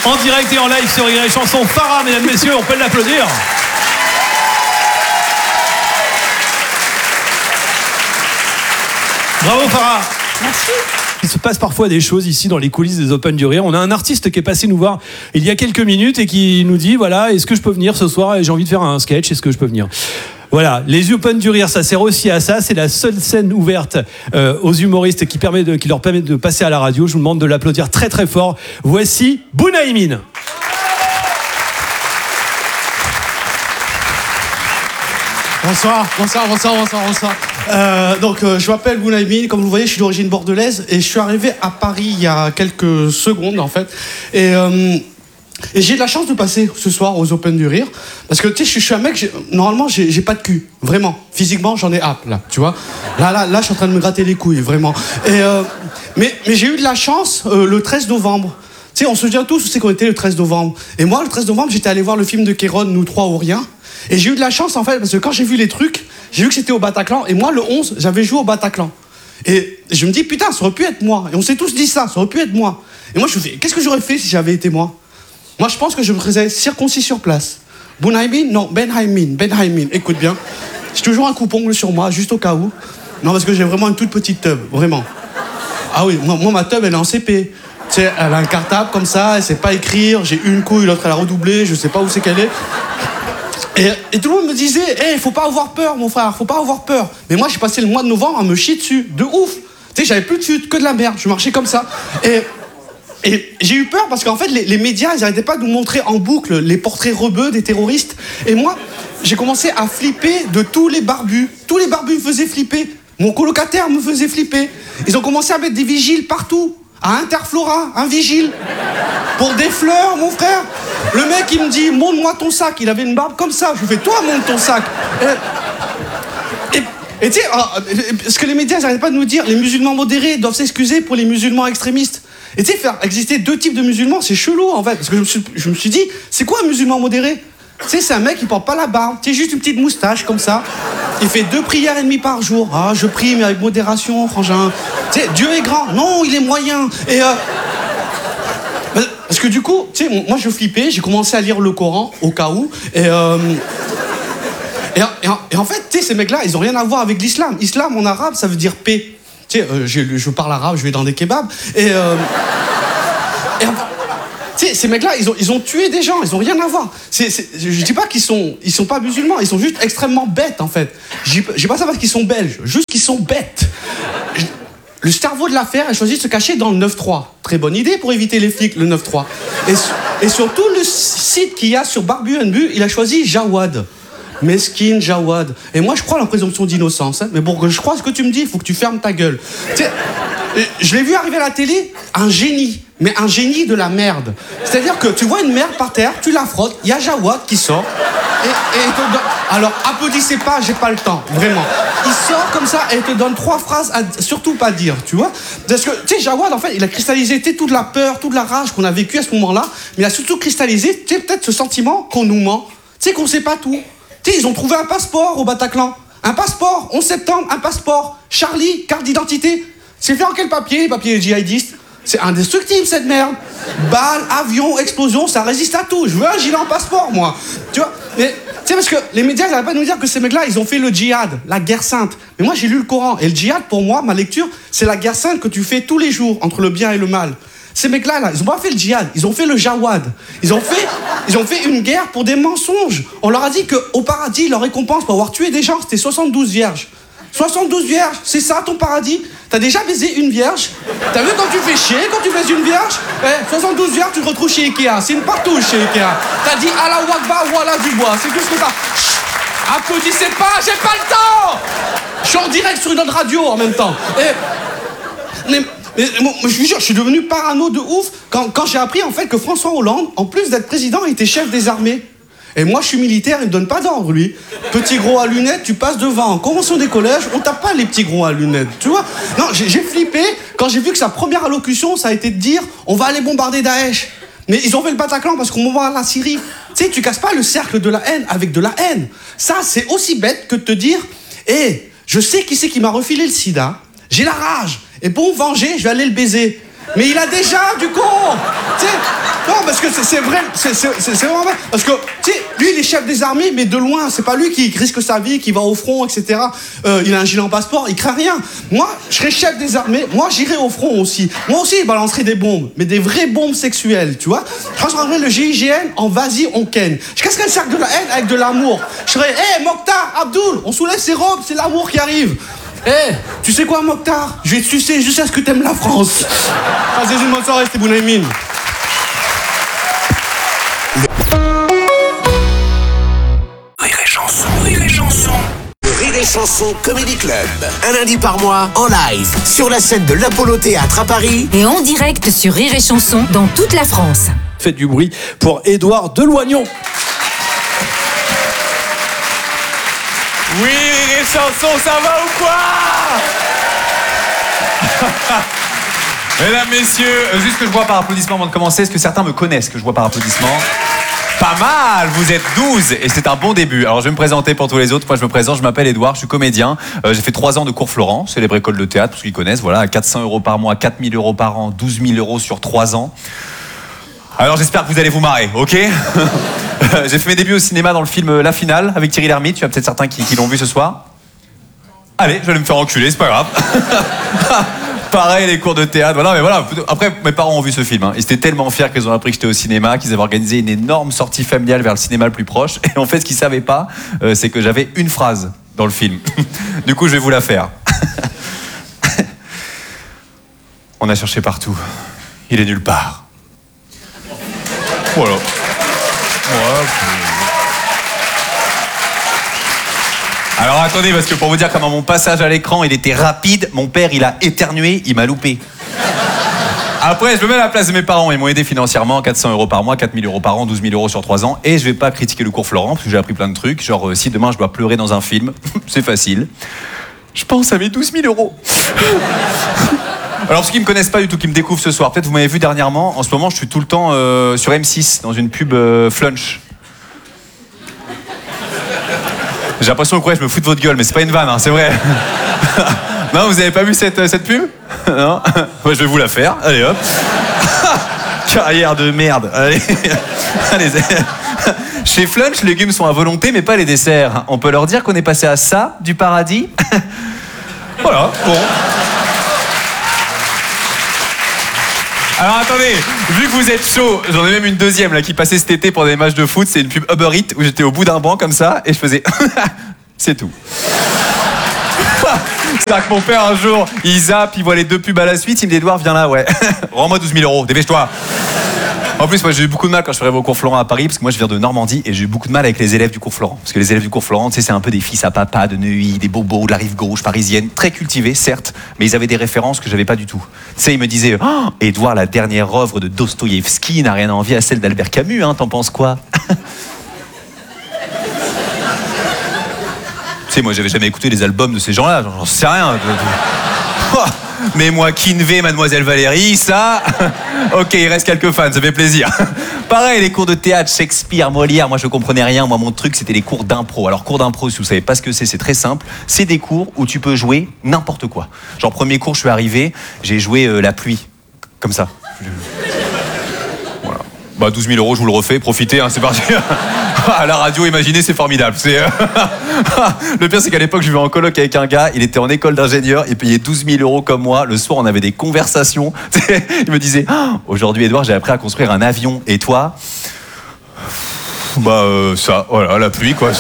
En direct et en live sur Rire et Chanson, Farah, mesdames, messieurs, on peut l'applaudir. Bravo Farah. Merci. Il se passe parfois des choses ici dans les coulisses des Open du Rire. On a un artiste qui est passé nous voir il y a quelques minutes et qui nous dit, voilà, est-ce que je peux venir ce soir? J'ai envie de faire un sketch, est-ce que je peux venir? Voilà, les Open du Rire, ça sert aussi à ça. C'est la seule scène ouverte aux humoristes qui leur permet de passer à la radio. Je vous demande de l'applaudir très très fort. Voici Bounaïmin. Bonsoir. Je m'appelle Bounaïmin, comme vous le voyez, je suis d'origine bordelaise et je suis arrivé à Paris il y a quelques secondes en fait. Et j'ai de la chance de passer ce soir aux Open du Rire parce que tu sais, je suis un mec, normalement j'ai pas de cul, vraiment. Physiquement, j'en ai hâte là, tu vois. Là, je suis en train de me gratter les couilles, vraiment. Et mais j'ai eu de la chance le 13 novembre. Tu sais, on se souvient tous où c'est qu'on était le 13 novembre. Et moi, le 13 novembre, j'étais allé voir le film de Kéron, Nous trois ou rien. Et j'ai eu de la chance, en fait, parce que quand j'ai vu les trucs, j'ai vu que c'était au Bataclan. Et moi, le 11, j'avais joué au Bataclan. Et je me dis, putain, ça aurait pu être moi. Et on s'est tous dit ça aurait pu être moi. Et moi, je me fais, qu'est-ce que j'aurais fait si j'avais été moi? Moi, je pense que je me faisais circoncis sur place. Bounaïmin? Non, Benhaimin. Écoute bien. J'ai toujours un coupe-ongle sur moi, juste au cas où. Non, parce que j'ai vraiment une toute petite teub, vraiment. Ah oui, moi ma teub, elle est en CP. Tu sais, elle a un cartable comme ça, elle sait pas écrire, j'ai une couille, l'autre elle a redoublé, je sais pas où c'est qu'elle est. Et tout le monde me disait, hey, faut pas avoir peur, mon frère, faut pas avoir peur. Mais moi, j'ai passé le mois de novembre à me chier dessus, de ouf. Tu sais, j'avais plus de chute, que de la merde, je marchais comme ça. Et j'ai eu peur parce qu'en fait, les médias, ils arrêtaient pas de nous montrer en boucle les portraits rebeux des terroristes. Et moi, j'ai commencé à flipper de tous les barbus. Tous les barbus me faisaient flipper. Mon colocataire me faisait flipper. Ils ont commencé à mettre des vigiles partout. À Interflora, un vigile. Pour des fleurs, mon frère. Le mec, il me dit, montre-moi ton sac. Il avait une barbe comme ça. Je lui fais, toi, montre ton sac. Et tu sais, ce que les médias n'arrêtent pas de nous dire, les musulmans modérés doivent s'excuser pour les musulmans extrémistes. Et tu sais, faire exister deux types de musulmans, c'est chelou, en fait. Parce que je me suis dit, c'est quoi un musulman modéré? Tu sais, c'est un mec qui porte pas la barbe. Tu sais, juste une petite moustache, comme ça. Il fait 2 prières et demie par jour. Ah, je prie, mais avec modération, frangin. Tu sais, Dieu est grand. Non, il est moyen. Et parce que du coup, tu sais, moi je flippais, j'ai commencé à lire le Coran, au cas où. Et en fait, tu sais, ces mecs-là, ils ont rien à voir avec l'islam. Islam, en arabe, ça veut dire paix. Tu sais, je parle arabe, je vais dans des kebabs. Tu sais, ces mecs-là, ils ont tué des gens, ils ont rien à voir. Je dis pas qu'ils sont pas musulmans, ils sont juste extrêmement bêtes, en fait. J'ai pas ça parce qu'ils sont belges, juste qu'ils sont bêtes. Le cerveau de l'affaire a choisi de se cacher dans le 9-3. Très bonne idée pour éviter les flics, le 9-3. Et surtout, le site qu'il y a sur Barbu & Bu, il a choisi Jawad. Mesquine, Jawad. Et moi, je crois à la présomption d'innocence. Hein. Mais pour que je croie ce que tu me dis, il faut que tu fermes ta gueule. T'sais, je l'ai vu arriver à la télé, un génie. Mais un génie de la merde. C'est-à-dire que tu vois une merde par terre, tu la frottes, il y a Jawad qui sort. Et te donne... Alors, applaudissez pas, j'ai pas le temps, vraiment. Il sort comme ça et il te donne 3 phrases à surtout pas dire, tu vois. Parce que, tu sais, Jawad, en fait, il a cristallisé toute la peur, toute la rage qu'on a vécue à ce moment-là, mais il a surtout cristallisé, tu sais, peut-être ce sentiment qu'on nous ment. Tu sais, qu'on sait pas tout. Tu sais, ils ont trouvé un passeport au Bataclan. Un passeport, 11 septembre, un passeport. Charlie, carte d'identité. C'est fait en quel papier, papier djihadiste? C'est indestructible, cette merde. Balles, avions, explosions, ça résiste à tout. Je veux un gilet en passeport, moi. Tu vois? Mais, tu sais, parce que les médias, ils n'arrêtent pas de nous dire que ces mecs-là, ils ont fait le djihad, la guerre sainte. Mais moi, j'ai lu le Coran. Et le djihad, pour moi, ma lecture, c'est la guerre sainte que tu fais tous les jours entre le bien et le mal. Ces mecs-là, ils ont pas fait le djihad, ils ont fait le jawad. Ils ont fait une guerre pour des mensonges. On leur a dit qu'au paradis, leur récompense pour avoir tué des gens, c'était 72 vierges. 72 vierges, c'est ça ton paradis? T'as déjà baisé une vierge? T'as vu quand tu fais chier, quand tu baises une vierge? 72 vierges, tu te retrouves chez Ikea. C'est une partouche chez Ikea. T'as dit Allah Wakbar, voilà du bois. C'est tout ce que t'as. Chut, applaudissez pas, j'ai pas le temps! Je suis en direct sur une autre radio en même temps. Mais je vous jure, je suis devenu parano de ouf quand j'ai appris en fait que François Hollande, en plus d'être président, était chef des armées. Et moi, je suis militaire, il me donne pas d'ordre, lui. Petit gros à lunettes, tu passes devant. En convention des collèges, on tape pas les petits gros à lunettes, tu vois. Non, j'ai flippé quand j'ai vu que sa première allocution, ça a été de dire « On va aller bombarder Daesh ». Mais ils ont fait le Bataclan parce qu'on bombarde la Syrie. Tu sais, tu casses pas le cercle de la haine avec de la haine. Ça, c'est aussi bête que de te dire « Hé, je sais qui c'est qui m'a refilé le sida. J'ai la rage. Et pour me venger, je vais aller le baiser. » Mais il a déjà, du con. tu sais, non, parce que c'est vrai, c'est vraiment vrai. Parce que, tu sais, lui, il est chef des armées, mais de loin. C'est pas lui qui risque sa vie, qui va au front, etc. Il a un gilet en passeport, il craint rien. Moi, je serais chef des armées, moi, j'irais au front aussi. Moi aussi, il balancerait des bombes, mais des vraies bombes sexuelles, tu vois. Je transformerais le GIGN en vas-y, on ken. Je casserais le cercle de la haine avec de l'amour. Je serais, hé, Mokhtar, Abdoul, on soulève ses robes, c'est l'amour qui arrive. Hé, tu sais quoi, Mokhtar? Je vais te sucer jusqu'à ce que t'aimes la France. Passez une bonne soirée, c'était Bounaïmine. Rire et chanson, rire et chanson. Le Rire et chanson Comedy Club. Un lundi par mois, en live, sur la scène de l'Apollo Théâtre à Paris. Et en direct sur Rire et chanson dans toute la France. Faites du bruit pour Édouard Deloignon. Oui, Rire et chanson, ça va ou quoi? Mesdames, messieurs, juste que je vois par applaudissement avant de commencer, est-ce que certains me connaissent que je vois par applaudissement? Pas mal, vous êtes 12 et c'est un bon début. Alors je vais me présenter pour tous les autres. Moi je me présente, je m'appelle Édouard, je suis comédien. J'ai fait 3 ans de cours Florent, célèbre école de théâtre, pour ceux qui connaissent. Voilà, à 400 € par mois, 4 000 € par an, 12 000 € sur 3 ans. Alors j'espère que vous allez vous marrer, ok? J'ai fait mes débuts au cinéma dans le film La Finale avec Thierry Lhermitte. Il y a peut-être certains qui l'ont vu ce soir. Allez, je vais me faire enculer, c'est pas grave. Pareil, les cours de théâtre, voilà, mais voilà. Après, mes parents ont vu ce film. Ils étaient tellement fiers qu'ils ont appris que j'étais au cinéma, qu'ils avaient organisé une énorme sortie familiale vers le cinéma le plus proche. Et en fait, ce qu'ils savaient pas, c'est que j'avais une phrase dans le film. Du coup, je vais vous la faire. On a cherché partout. Il est nulle part. Voilà. Alors attendez, parce que pour vous dire comment mon passage à l'écran il était rapide, mon père il a éternué, il m'a loupé. Après, je me mets à la place de mes parents, ils m'ont aidé financièrement, 400 € par mois, 4 000 € par an, 12 000 € sur 3 ans, et je vais pas critiquer le cours Florent, parce que j'ai appris plein de trucs, genre si demain je dois pleurer dans un film, c'est facile. Je pense à mes 12 000 €. Alors, ceux qui me connaissent pas du tout, qui me découvrent ce soir, peut-être vous m'avez vu dernièrement, en ce moment je suis tout le temps sur M6, dans une pub Flunch. J'ai l'impression que ouais, je me fous de votre gueule, mais c'est pas une vanne, hein, c'est vrai. Non, vous avez pas vu cette pub? Non. Moi, je vais vous la faire. Allez, hop. Carrière de merde. Allez. Allez. Chez Flunch, les légumes sont à volonté, mais pas les desserts. On peut leur dire qu'on est passé à ça, du paradis. Voilà, bon. Alors attendez, vu que vous êtes chaud, j'en ai même une deuxième là qui passait cet été pour des matchs de foot. C'est une pub Uber Eats où j'étais au bout d'un banc comme ça et je faisais c'est tout. C'est-à-dire que mon père un jour, il zappe, il voit les 2 pubs à la suite, il me dit Edouard, viens là, ouais. Rends-moi 12 000 €, dépêche-toi. En plus, moi j'ai eu beaucoup de mal quand je suis arrivé au cours Florent à Paris, parce que moi je viens de Normandie et j'ai eu beaucoup de mal avec les élèves du cours Florent. Parce que les élèves du cours Florent, tu sais, c'est un peu des fils à papa, de Neuilly, des bobos, de la rive gauche parisienne, très cultivés, certes, mais ils avaient des références que j'avais pas du tout. Tu sais, ils me disaient oh, Edouard, la dernière œuvre de Dostoïevski n'a rien à envier à celle d'Albert Camus, hein, t'en penses quoi? Tu sais, moi j'avais jamais écouté les albums de ces gens-là, j'en sais rien. Mais moi, Kinvey, Mademoiselle Valérie, ça... Ok, il reste quelques fans, ça fait plaisir. Pareil, les cours de théâtre, Shakespeare, Molière, moi je comprenais rien. Moi, mon truc, c'était les cours d'impro. Alors, cours d'impro, si vous savez pas ce que c'est très simple. C'est des cours où tu peux jouer n'importe quoi. Genre, premier cours, je suis arrivé, j'ai joué la pluie. Comme ça. Voilà. Bah, 12 000 €, je vous le refais, profitez, hein, c'est parti. À la radio, imaginez, c'est formidable. Le pire, c'est qu'à l'époque, je vivais en coloc avec un gars, il était en école d'ingénieur, il payait 12 000 € comme moi. Le soir, on avait des conversations. Il me disait aujourd'hui, Edouard, j'ai appris à construire un avion. Et toi? Bah, ça, voilà, la pluie, quoi.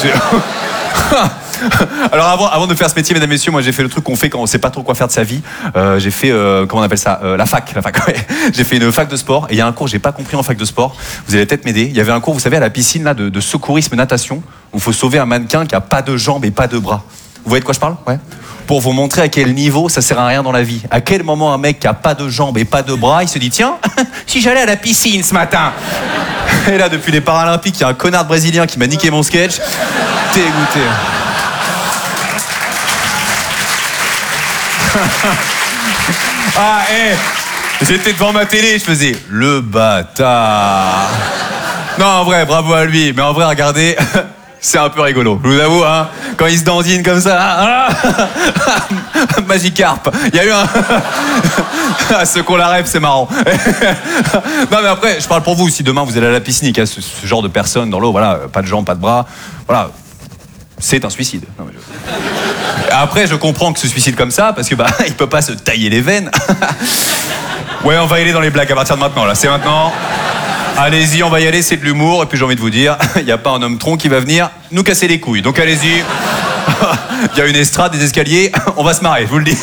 Alors avant de faire ce métier, mesdames et messieurs, moi j'ai fait le truc qu'on fait quand on sait pas trop quoi faire de sa vie. J'ai fait comment on appelle ça, la fac. Ouais. J'ai fait une fac de sport et il y a un cours j'ai pas compris en fac de sport. Vous allez peut-être m'aider. Il y avait un cours, vous savez, à la piscine là de secourisme natation où il faut sauver un mannequin qui a pas de jambes et pas de bras. Vous voyez de quoi je parle? Ouais. Pour vous montrer à quel niveau ça sert à rien dans la vie. À quel moment un mec qui a pas de jambes et pas de bras, il se dit tiens, si j'allais à la piscine ce matin. Et là depuis les Paralympiques, il y a un connard brésilien qui m'a niqué mon sketch. Dégoûté. Ah, j'étais devant ma télé, je faisais le bâtard. Non, en vrai, bravo à lui. Mais en vrai, regardez, C'est un peu rigolo, je vous avoue, hein. Quand ils se dandinent comme ça. Magikarp. Il y a eu un. Ceux qu'on la rêve, c'est marrant. Non, mais après, je parle pour vous. Si demain vous allez à la piscine, il y a ce genre de personnes dans l'eau, voilà, pas de jambes, pas de bras, voilà, c'est un suicide. Non, mais Après, je comprends que se suicide comme ça, parce que il peut pas se tailler les veines. Ouais, on va y aller dans les blagues à partir de maintenant, là. C'est maintenant. Allez-y, on va y aller, c'est de l'humour. Et puis j'ai envie de vous dire, il n'y a pas un homme tronc qui va venir nous casser les couilles. Donc allez-y. Il y a une estrade, des escaliers, on va se marrer, je vous le dis.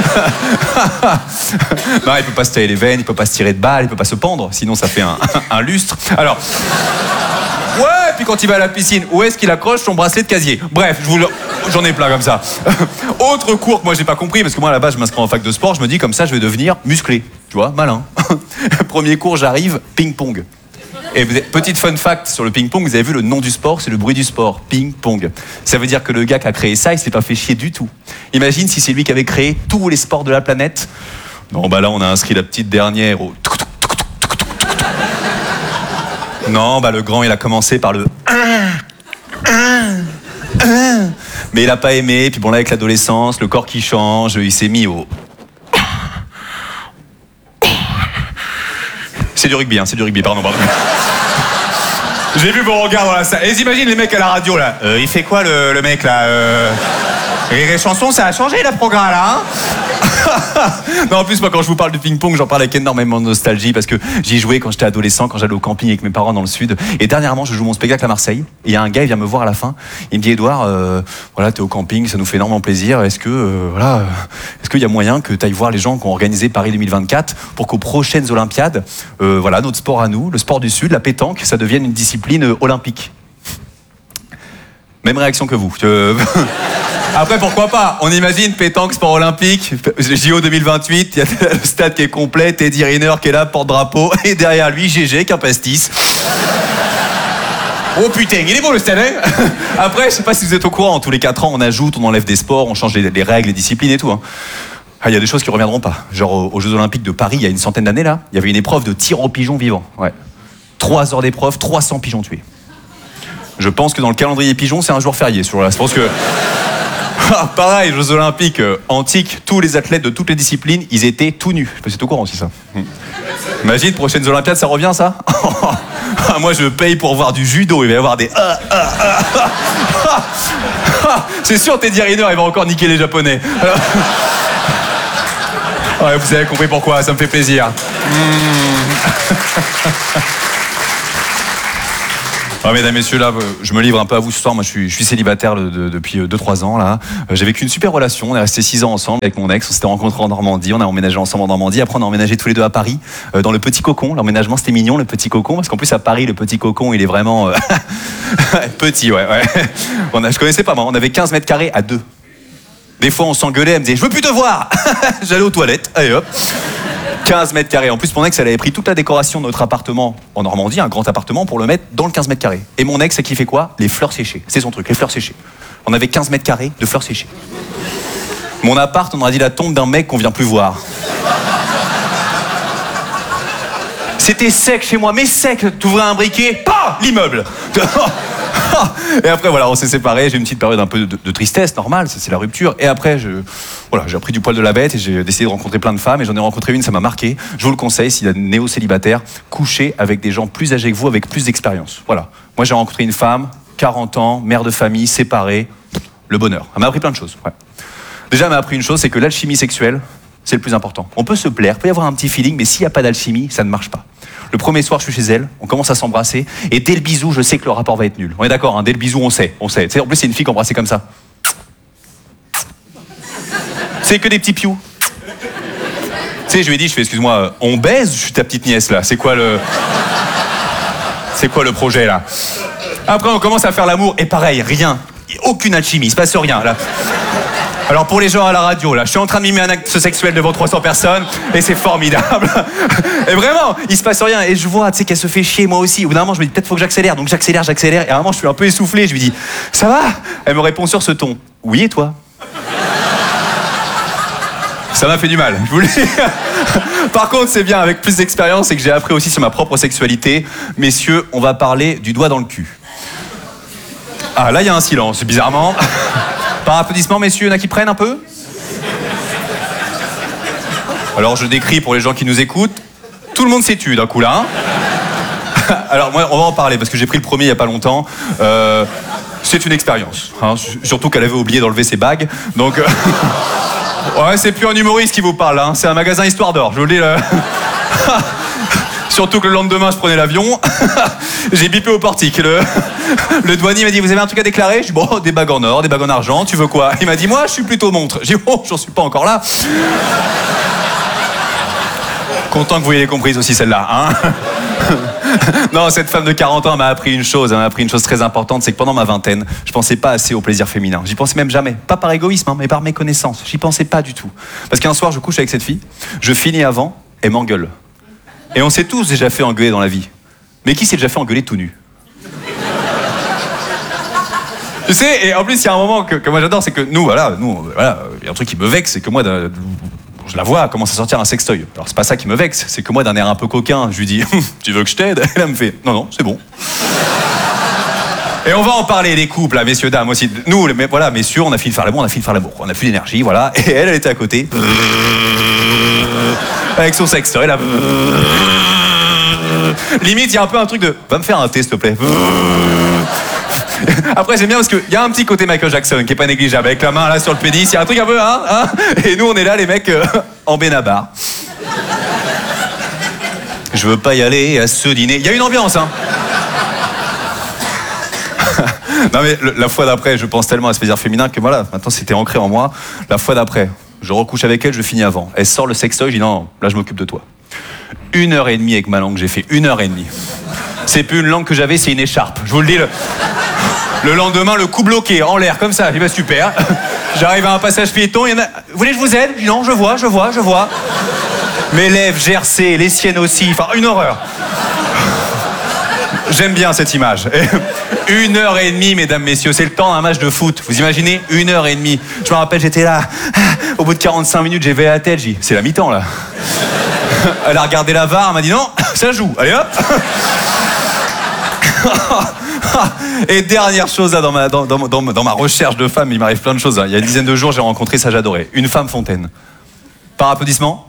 Non, il peut pas se tailler les veines, il peut pas se tirer de balles, il peut pas se pendre, sinon ça fait un lustre. Alors, ouais, puis quand il va à la piscine, où est-ce qu'il accroche son bracelet de casier? Bref, j'en ai plein comme ça. Autre cours que moi j'ai pas compris, parce que moi à la base je m'inscris en fac de sport, je me dis comme ça je vais devenir musclé, tu vois, malin. Premier cours, j'arrive, ping-pong. Et petite fun fact sur le ping-pong, vous avez vu le nom du sport, c'est le bruit du sport, ping-pong. Ça veut dire que le gars qui a créé ça, il s'est pas fait chier du tout. Imagine si c'est lui qui avait créé tous les sports de la planète. Non, là on a inscrit la petite dernière au... Non, le grand il a commencé par le... Mais il a pas aimé, puis bon là avec l'adolescence, le corps qui change, il s'est mis au... C'est du rugby, pardon. J'ai vu vos regards dans la salle. Et j'imagine les mecs à la radio, là. Il fait quoi, le mec, là Rire et Chanson, ça a changé, le programme, là, hein. Non, en plus, moi, quand je vous parle de ping-pong, j'en parle avec énormément de nostalgie parce que j'y jouais quand j'étais adolescent, quand j'allais au camping avec mes parents dans le sud. Et dernièrement, je joue mon spectacle à Marseille. Et il y a un gars, il vient me voir à la fin. Il me dit, Edouard, voilà, t'es au camping, ça nous fait énormément plaisir. Est-ce qu'il y a moyen que t'ailles voir les gens qui ont organisé Paris 2024 pour qu'aux prochaines Olympiades, voilà, notre sport à nous, le sport du Sud, la pétanque, ça devienne une discipline olympique. Même réaction que vous. Après, pourquoi pas? On imagine pétanque, sport olympique, JO 2028, il y a le stade qui est complet, Teddy Riner qui est là, porte-drapeau, et derrière lui, GG, qu'un pastis. Oh putain, il est beau le stade, hein. Après, je sais pas si vous êtes au courant, tous les 4 ans, on ajoute, on enlève des sports, on change les règles, les disciplines et tout. Hein. Il y a des choses qui reviendront pas. Genre, aux Jeux Olympiques de Paris, il y a une centaine d'années, là, il y avait une épreuve de tir aux pigeons vivants. Ouais. 3 heures d'épreuve, 300 pigeons tués. Je pense que dans le calendrier pigeon, c'est un jour férié. Je pense que... pareil, Jeux Olympiques antiques, tous les athlètes de toutes les disciplines, ils étaient tout nus. Je sais pas si t'es au courant aussi, ça. Imagine, prochaines Olympiades, ça revient, ça. Moi, je paye pour voir du judo. Il va y avoir des... C'est sûr, Teddy Riner, il va encore niquer les Japonais. Ouais, vous avez compris pourquoi, ça me fait plaisir. Ah, mesdames, messieurs, là, je me livre un peu à vous ce soir. Moi, je suis célibataire depuis 2-3 ans, là. J'ai vécu une super relation. On est restés 6 ans ensemble avec mon ex. On s'était rencontrés en Normandie. On a emménagé ensemble en Normandie. Après, on a emménagé tous les deux à Paris, dans le Petit Cocon. L'emménagement, c'était mignon, le Petit Cocon. Parce qu'en plus, à Paris, le Petit Cocon, il est vraiment petit, ouais. Je connaissais pas, moi. On avait 15 mètres carrés à 2. Des fois, on s'engueulait. Elle me disait, je veux plus te voir. J'allais aux toilettes. Allez, hop. 15 mètres carrés. En plus, mon ex, elle avait pris toute la décoration de notre appartement en Normandie, un grand appartement, pour le mettre dans le 15 mètres carrés. Et mon ex, qui fait quoi? Les fleurs séchées. C'est son truc, les fleurs séchées. On avait 15 mètres carrés de fleurs séchées. Mon appart, on aurait dit la tombe d'un mec qu'on vient plus voir. C'était sec chez moi, mais sec. T'ouvrais un briquet, pas l'immeuble. Et après, voilà, on s'est séparés. J'ai une petite période un peu de tristesse, normale, c'est la rupture. Et après, j'ai appris du poil de la bête et j'ai décidé de rencontrer plein de femmes. Et j'en ai rencontré une, ça m'a marqué. Je vous le conseille, s'il y a des néo-célibataires, couchez avec des gens plus âgés que vous, avec plus d'expérience. Voilà. Moi, j'ai rencontré une femme, 40 ans, mère de famille, séparée. Le bonheur. Elle m'a appris plein de choses. Ouais. Déjà, elle m'a appris une chose, c'est que l'alchimie sexuelle, c'est le plus important. On peut se plaire, il peut y avoir un petit feeling, mais s'il n'y a pas d'alchimie, ça ne marche pas. Le premier soir, je suis chez elle, on commence à s'embrasser, et dès le bisou, je sais que le rapport va être nul. On est d'accord, hein, dès le bisou, on sait. Tu sais, en plus, c'est une fille qui embrassait comme ça. C'est que des petits pious. Tu sais, je lui ai dit, excuse-moi, on baise, je suis ta petite nièce, là. C'est quoi le projet, là? Après, on commence à faire l'amour, et pareil, rien. Aucune alchimie, il se passe rien, là. Alors pour les gens à la radio, là, je suis en train de mimer un acte sexuel devant 300 personnes et c'est formidable. Et vraiment, il se passe rien. Et je vois, tu sais, qu'elle se fait chier, moi aussi. Au bout d'un moment, je me dis, peut-être faut que j'accélère. Donc j'accélère. Et à un moment, je suis un peu essoufflé. Je lui dis, ça va? Elle me répond sur ce ton, oui, et toi? Ça m'a fait du mal, je vous le dis. Par contre, c'est bien, avec plus d'expérience et que j'ai appris aussi sur ma propre sexualité. Messieurs, on va parler du doigt dans le cul. Ah, là, il y a un silence, bizarrement. Par applaudissement, messieurs, il y en a qui prennent un peu? Alors, je décris pour les gens qui nous écoutent. Tout le monde s'est tu d'un coup, là. Hein. Alors, moi, on va en parler, parce que j'ai pris le premier il n'y a pas longtemps. C'est une expérience. Hein, surtout qu'elle avait oublié d'enlever ses bagues. Donc... ouais, c'est plus un humoriste qui vous parle, hein. C'est un magasin Histoire d'Or, je vous le dis. Surtout que le lendemain, je prenais l'avion. J'ai bipé au portique. Le douanier m'a dit, vous avez un truc à déclarer? Je dis, bon, des bagues en or, des bagues en argent, tu veux quoi? Il m'a dit, moi, je suis plutôt montre. J'ai dit, oh, j'en suis pas encore là. Content que vous ayez compris aussi celle-là, hein. Non, cette femme de 40 ans m'a appris une chose, très importante, c'est que pendant ma vingtaine, je pensais pas assez au plaisir féminin. J'y pensais même jamais. Pas par égoïsme, hein, mais par méconnaissance. J'y pensais pas du tout. Parce qu'un soir, je couche avec cette fille, je finis avant, elle m'engueule. Et on s'est tous déjà fait engueuler dans la vie. Mais qui s'est déjà fait engueuler tout nu? Tu sais, et en plus, il y a un moment que moi j'adore, c'est que nous, voilà, il y a un truc qui me vexe, c'est que moi, je la vois commence à sortir un sextoy. Alors c'est pas ça qui me vexe, c'est que moi d'un air un peu coquin, je lui dis tu veux que je t'aide? Elle me fait non, c'est bon. Et on va en parler, les couples, là, messieurs, dames aussi. Nous, voilà, messieurs, on a fini de faire l'amour, on a plus d'énergie, voilà. Et elle était à côté. Avec son sextoy, là. Limite, il y a un peu un truc de va me faire un thé, s'il te plaît. Après, j'aime bien parce qu'il y a un petit côté Michael Jackson qui est pas négligeable. Avec la main là sur le pénis, il y a un truc un peu, hein. Et nous, on est là, les mecs, en Benabar. Je veux pas y aller à ce dîner. Il y a une ambiance, hein. Non, mais la fois d'après, je pense tellement à ce plaisir féminin que voilà, maintenant c'était ancré en moi. La fois d'après, je recouche avec elle, je finis avant. Elle sort le sextoy, je dis non, là je m'occupe de toi. 1h30 avec ma langue, j'ai fait 1h30. C'est plus une langue que j'avais, c'est une écharpe. Je vous le dis, le lendemain, le cou bloqué, en l'air, comme ça. Je dis, bah super. J'arrive à un passage piéton, il y en a... Vous voulez que je vous aide? Je dis, non, je vois. Mes lèvres gercées, les siennes aussi, enfin, une horreur. J'aime bien cette image. 1h30, mesdames, messieurs, c'est le temps d'un match de foot. Vous imaginez? 1h30. Je me rappelle, j'étais là. Au bout de 45 minutes, j'ai veillé la tête, j'ai dit, c'est la mi-temps, là. Elle a regardé la VAR, elle m'a dit, non, ça joue. Allez, hop. Et dernière chose là, dans ma recherche de femme, il m'arrive plein de choses. Hein. Il y a une dizaine de jours, j'ai rencontré ça, j'adorais. Une femme fontaine. Par applaudissement.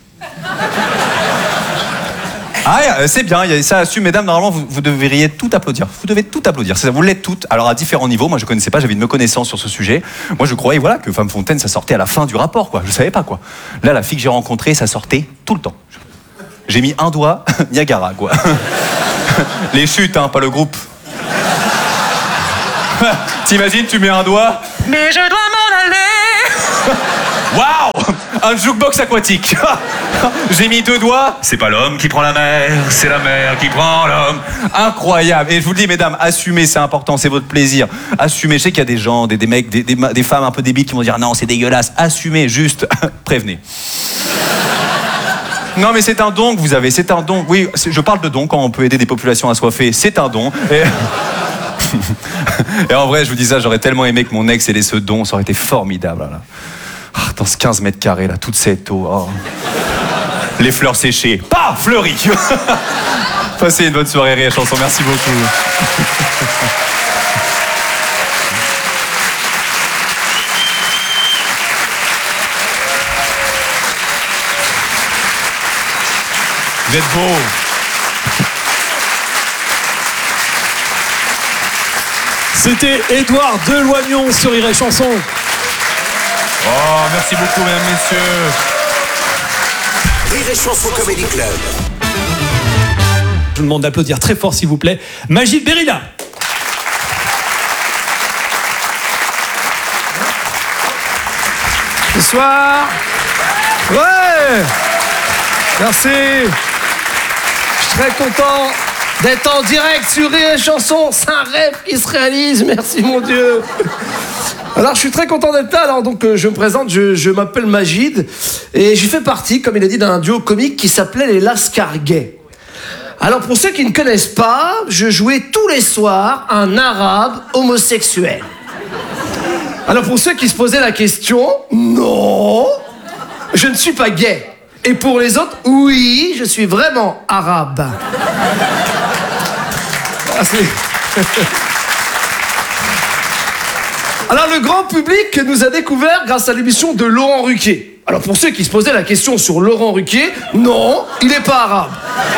Ah, c'est bien, ça assume, mesdames, normalement, vous devriez tout applaudir. Vous devez tout applaudir, vous l'êtes toutes. Alors, à différents niveaux, moi, je connaissais pas, j'avais une connaissance sur ce sujet. Moi, je croyais, voilà, que femme fontaine, ça sortait à la fin du rapport, quoi. Je savais pas, quoi. Là, la fille que j'ai rencontrée, ça sortait tout le temps. J'ai mis un doigt, Niagara, quoi. Les chutes, hein, pas le groupe. T'imagines, tu mets un doigt. Mais je dois m'en aller. Waouh! Un jukebox aquatique. J'ai mis 2 doigts. C'est pas l'homme qui prend la mer, c'est la mer qui prend l'homme. Incroyable. Et je vous le dis, mesdames, assumez, c'est important, c'est votre plaisir. Assumez. Je sais qu'il y a des gens, des mecs, des femmes un peu débiles qui vont dire non, c'est dégueulasse. Assumez, juste prévenez. Non, mais c'est un don que vous avez, c'est un don. Oui, je parle de don quand on peut aider des populations assoiffées, c'est un don. Et en vrai, je vous dis ça, j'aurais tellement aimé que mon ex ait ce don, ça aurait été formidable. Là. Dans ce 15 mètres carrés, là, toute cette eau. Oh. Les fleurs séchées, pas fleuries. Passez une bonne soirée, Rire et Chanson, merci beaucoup. Vous êtes beau. C'était Édouard Deloignon sur Rire et Chanson. Oh, merci beaucoup, mesdames, messieurs. Rire et Chanson Comedy Club. Je vous demande d'applaudir très fort, s'il vous plaît, Magid Berida. Bonsoir. Ouais. Merci. Je suis très content d'être en direct sur Rire et Chanson. C'est un rêve qui se réalise. Merci, mon Dieu. Alors, je suis très content d'être là. Alors, donc, je me présente. Je m'appelle Magid. Et j'ai fait partie, comme il a dit, d'un duo comique qui s'appelait les Lascar-Gays. Alors, pour ceux qui ne connaissent pas, je jouais tous les soirs un arabe homosexuel. Alors, pour ceux qui se posaient la question, non, je ne suis pas gay. Et pour les autres, oui, je suis vraiment arabe. Alors, le grand public nous a découvert grâce à l'émission de Laurent Ruquier. Alors, pour ceux qui se posaient la question sur Laurent Ruquier, non, il n'est pas arabe.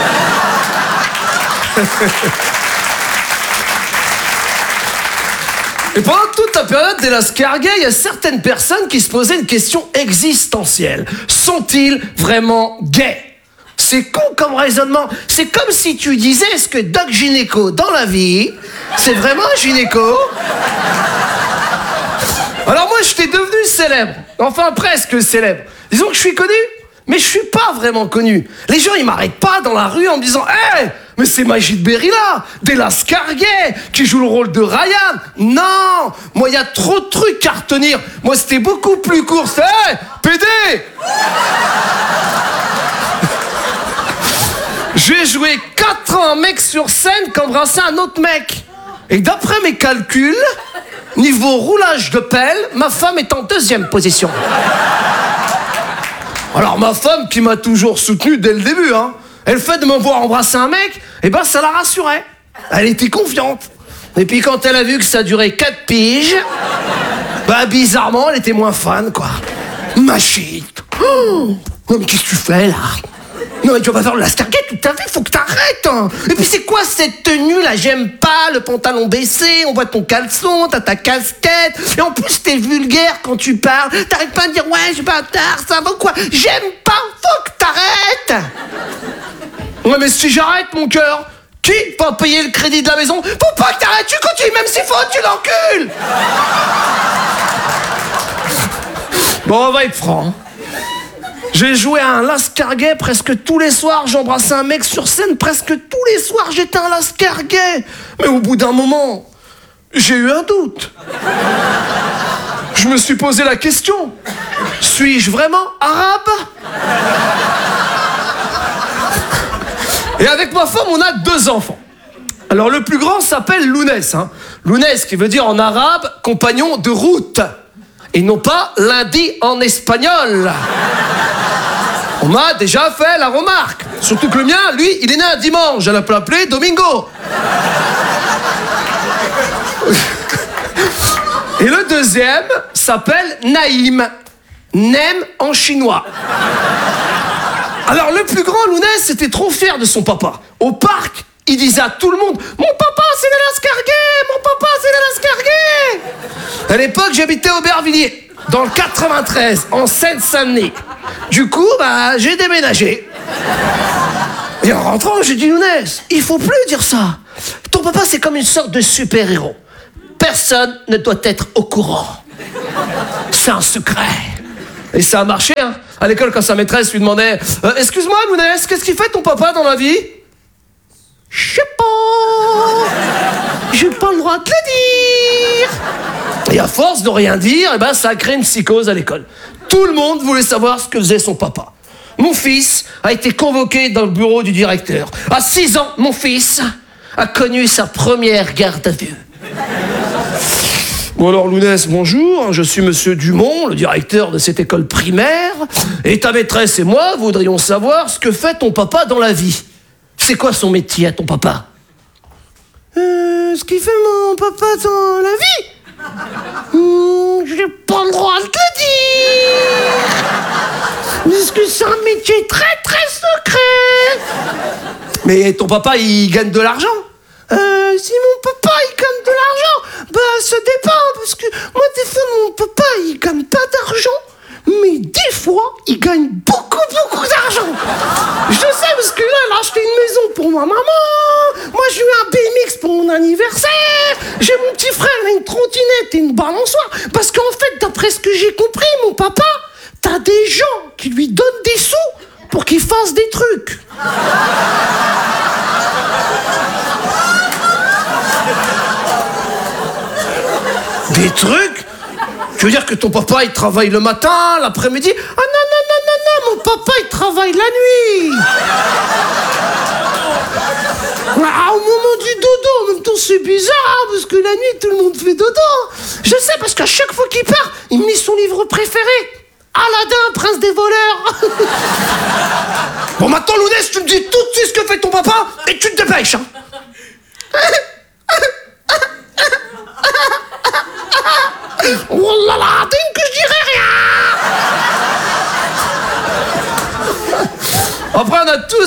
Et pendant toute la période des Lascarguet, il y a certaines personnes qui se posaient une question existentielle. Sont-ils vraiment gays ? C'est con comme raisonnement. C'est comme si tu disais, est-ce que Doc Gynéco, dans la vie, c'est vraiment un gynéco ? Alors moi, j'étais devenu célèbre. Enfin, presque célèbre. Disons que je suis connu, mais je suis pas vraiment connu. Les gens, ils m'arrêtent pas dans la rue en me disant « Hey, mais c'est Majid Berilla, des Lascarguet, qui joue le rôle de Ryan. » Non, moi, il y a trop de trucs à retenir. Moi, c'était beaucoup plus court. C'était « Hey, PD !» J'ai joué 4 ans un mec sur scène qui embrassait un autre mec. Et d'après mes calculs, niveau roulage de pelle, ma femme est en 2e position. Alors ma femme, qui m'a toujours soutenu dès le début, elle fait de me voir embrasser un mec, et ben ça la rassurait. Elle était confiante. Et puis quand elle a vu que ça durait 4 piges, bah bizarrement, elle était moins fan, quoi. Machine. Oh, mais qu'est-ce que tu fais, là ? Non mais tu vas pas faire le Lascarguet toute ta vie, faut que t'arrêtes. Et puis c'est quoi cette tenue là? J'aime pas, le pantalon baissé, on voit ton caleçon, t'as ta casquette. Et en plus t'es vulgaire quand tu parles. T'arrêtes pas de dire ouais je suis bâtard, ça va quoi? J'aime pas, faut que t'arrêtes. Ouais mais si j'arrête mon cœur, qui va payer le crédit de la maison? Faut pas que t'arrêtes, tu continues même s'il faut, tu l'encules. Bon on va être franc. J'ai joué à un Lascarguet presque tous les soirs, j'embrassais un mec sur scène presque tous les soirs, j'étais un Lascarguet. Mais au bout d'un moment, j'ai eu un doute. Je me suis posé la question, suis-je vraiment arabe? Et avec ma femme, on a 2 enfants. Alors le plus grand s'appelle Lounès. Lounès qui veut dire en arabe compagnon de route. Et non pas lundi en espagnol. On m'a déjà fait la remarque. Surtout que le mien, lui, il est né un dimanche. Elle peut l'appeler Domingo. Et le deuxième s'appelle Naïm. Nem en chinois. Alors le plus grand, Lounès, était trop fier de son papa. Au parc, il disait à tout le monde « Mon papa, c'est de Lascarguet! Mon papa, c'est de Lascarguet !» À l'époque, j'habitais à Aubervilliers, dans le 93, en Seine-Saint-Denis. Du coup, j'ai déménagé. Et en rentrant, j'ai dit « Lounès, il faut plus dire ça. Ton papa, c'est comme une sorte de super-héros. Personne ne doit être au courant. C'est un secret. » Et ça a marché, À l'école, quand sa maîtresse lui demandait « Excuse-moi, Lounès, qu'est-ce qu'il fait ton papa dans la vie ?» Je sais pas. J'ai pas le droit de le dire. Et à force de rien dire, ça a créé une psychose à l'école. Tout le monde voulait savoir ce que faisait son papa. Mon fils a été convoqué dans le bureau du directeur. À 6 ans, mon fils a connu sa première garde à vue. Bon alors Lounès, bonjour, je suis monsieur Dumont, le directeur de cette école primaire, et ta maîtresse et moi voudrions savoir ce que fait ton papa dans la vie. C'est quoi son métier à ton papa? Ce qu'il fait mon papa dans la vie? J'ai pas le droit de te dire. Parce que c'est un métier très très secret. Mais ton papa il gagne de l'argent? Si mon papa il gagne de l'argent, ça dépend, parce que moi des fois mon papa il gagne pas d'argent, mais des fois il gagne beaucoup d'argent. Je sais parce que là il a acheté une maison pour ma maman, moi j'ai eu un BMX pour mon anniversaire, j'ai mon petit frère il a une trottinette et une balançoire, parce qu'en fait d'après ce que j'ai compris, mon papa, t'as des gens qui lui donnent des sous pour qu'il fasse des trucs. Des trucs? Tu veux dire que ton papa, il travaille le matin, l'après-midi? Ah non, mon papa, il travaille la nuit. Au moment du dodo, en même temps, c'est bizarre, parce que la nuit, tout le monde fait dodo. Je sais, parce qu'à chaque fois qu'il part, il me lit son livre préféré. Aladdin, prince des voleurs. Bon, maintenant, Lounès, tu me dis tout de suite ce que fait ton papa, et tu te dépêches,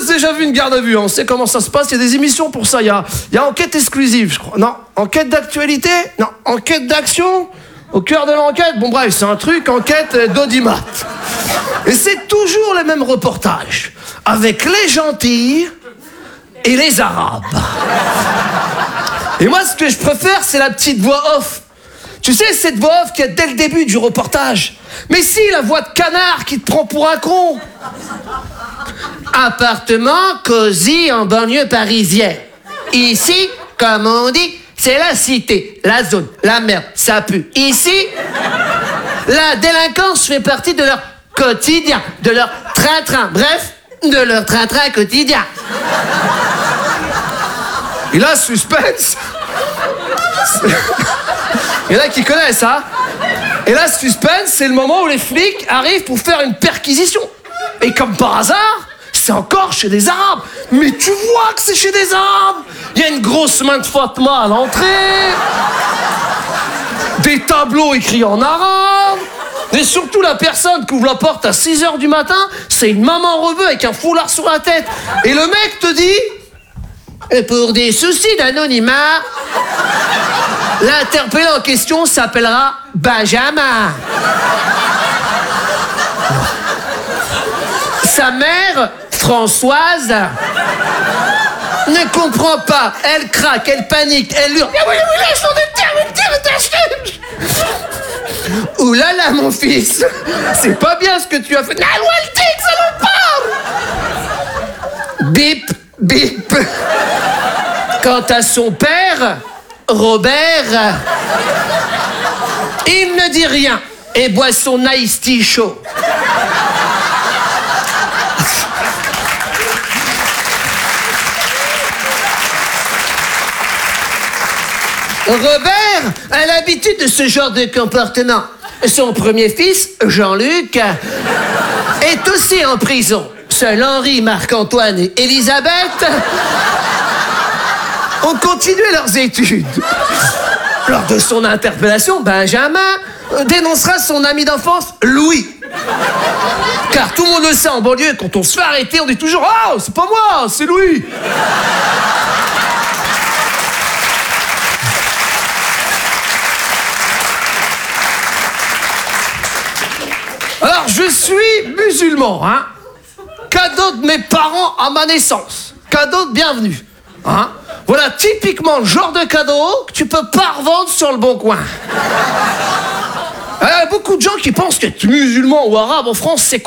tous déjà vu une garde à vue, hein. On sait comment ça se passe, il y a des émissions pour ça. Il y a enquête exclusive, je crois. Non, enquête d'actualité. Non, enquête d'action. Au cœur de l'enquête, bon bref, c'est un truc, enquête d'audimat. Et c'est toujours les mêmes reportages, avec les gentils et les arabes. Et moi, ce que je préfère, c'est la petite voix off. Tu sais, cette voix off qu'il y a dès le début du reportage. Mais si, la voix de canard qui te prend pour un con. Appartement cosy en banlieue parisienne. Ici, comme on dit, c'est la cité, la zone, la merde, ça pue. Ici, la délinquance fait partie de leur quotidien, de leur train-train, bref, de leur train-train quotidien. Et là, suspense. Il y en a qui connaissent, hein. Et là, suspense, c'est le moment où les flics arrivent pour faire une perquisition. Et comme par hasard, c'est encore chez des Arabes. Mais tu vois que c'est chez des Arabes. Il y a une grosse main de Fatma à l'entrée. Des tableaux écrits en arabe. Et surtout, la personne qui ouvre la porte à 6h du matin, c'est une maman rebeu avec un foulard sur la tête. Et le mec te dit... Et pour des soucis d'anonymat, l'interpellé en question s'appellera Benjamin. Sa mère, Françoise, ne comprend pas. Elle craque, elle panique, elle hurle. Ouh là là, mon fils, c'est pas bien ce que tu as fait. Bip, bip. Quant à son père, Robert, il ne dit rien et boit son iced tea chaud. Robert a l'habitude de ce genre de comportement. Son premier fils, Jean-Luc, est aussi en prison. Seuls Henri, Marc-Antoine et Elisabeth ont continué leurs études. Lors de son interpellation, Benjamin dénoncera son ami d'enfance, Louis. Car tout le monde le sait en banlieue, quand on se fait arrêter, on dit toujours « Oh, c'est pas moi, c'est Louis !» Alors, je suis musulman, hein. Cadeau de mes parents à ma naissance. Cadeau de bienvenue. Hein. Voilà typiquement le genre de cadeau que tu peux pas revendre sur le bon coin. Il y a beaucoup de gens qui pensent qu'être musulman ou arabe en France, c'est